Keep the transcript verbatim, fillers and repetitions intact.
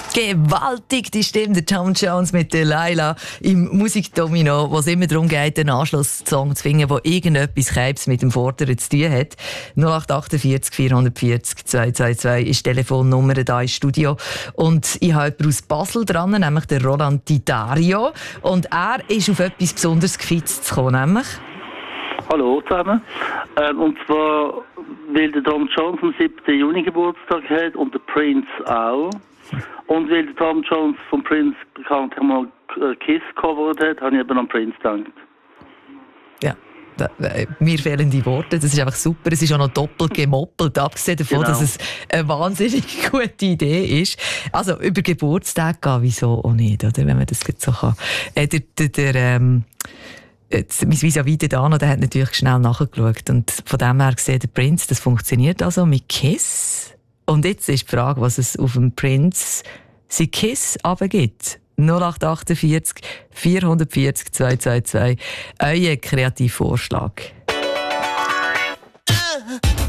Gewaltig die Stimme, der Tom Jones mit der Laila im Musikdomino, wo es immer darum geht, einen Anschlusssong zu finden, der irgendetwas Keibs mit dem Vorderen zu tun hat. null acht achtundvierzig vierhundertvierzig zweihundertzweiundzwanzig ist die Telefonnummer hier im Studio. Und ich habe jemanden aus Basel dran, nämlich den Roland Di Dario. Und er ist auf etwas besonders gefitzt zu kommen, nämlich... Hallo zusammen. Ähm, und zwar, weil der Tom Jones am siebten Juni Geburtstag hat und der Prince auch. Und weil der Tom Jones vom Prince bekanntlich mal Kiss gecovert hat, habe ich eben an Prince gedacht. Ja, da, äh, mir fehlen die Worte. Das ist einfach super. Es ist auch noch doppelt gemoppelt, abgesehen davon, genau, dass es eine wahnsinnig gute Idee ist. Also über Geburtstag gehen, wieso auch nicht, oder? Wenn man das so kann. Äh, der, der, der, ähm, Jetzt, mein Vis-à-vis der Dano, der hat natürlich schnell nachgeschaut. Und von dem her gesehen, der Prince, das funktioniert also mit Kiss. Und jetzt ist die Frage, was es auf dem Prince sein Kiss runtergibt. null acht achtundvierzig vierhundertvierzig zweihundertzweiundzwanzig. Euer Kreativvorschlag.